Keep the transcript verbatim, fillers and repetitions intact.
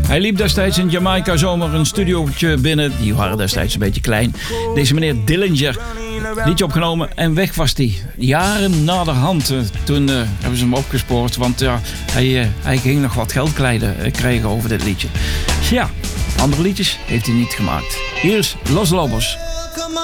Hij liep destijds in Jamaica zomaar een studiootje binnen. Die waren destijds een beetje klein. Deze meneer Dillinger, liedje opgenomen en weg was hij. Jaren naderhand, uh, toen uh, hebben ze hem opgespoord. Want uh, hij, uh, hij ging nog wat geld krijgen, uh, krijgen over dit liedje. Ja, andere liedjes heeft hij niet gemaakt. Hier is Los Lobos. Come